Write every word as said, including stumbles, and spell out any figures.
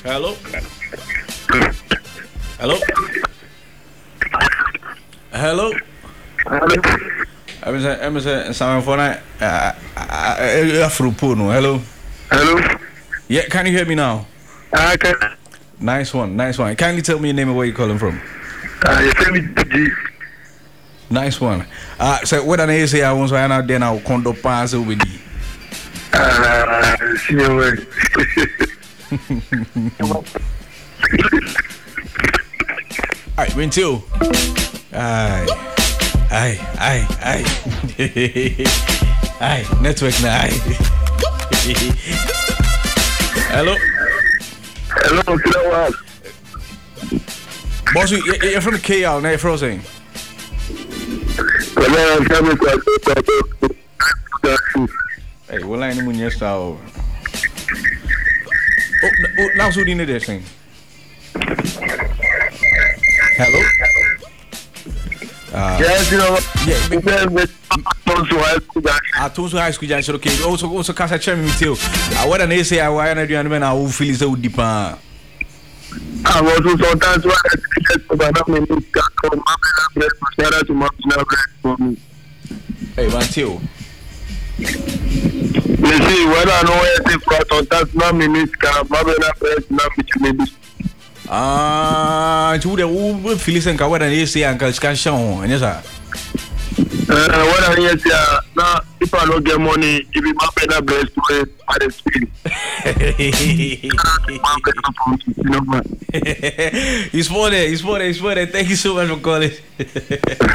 Hello. Hello. Hello. I'm saying, I'm saying, someone for that. Hello. Hello. Yeah, can you hear me now? I can. Nice one, nice one. Kindly tell me your name and where you're calling from. Uh, you tell me G. Nice one. Uh, so what I say, I was right out there now. Condo pass with you. Ah, senior way. Alright, win two. Aye, aye, aye, aye. Aye, network now. Hello. Hello, Kilawa. Boss, you, you're from the K L, now you're frozen. Hey, what line are you style? Oh, now who's doing this thing? Hello? Uh, yes, you know. Yeah, I told you high school, just okay. Also, also, cast a chairman with you. I want to say, I want to do, and I will feel so deep. I was sometimes when I get to my name, to my hey, Matthew. You see, when I know where to go, sometimes my minutes can, my press, not which Ah, tu udah udah filisan kawan dan isi angka sekarang, ini sah. Uh, when I hear that, now if I don't get money, if you map in a best way, I don't speak. He's for it, he's for it, he's for it. Thank you so much for calling.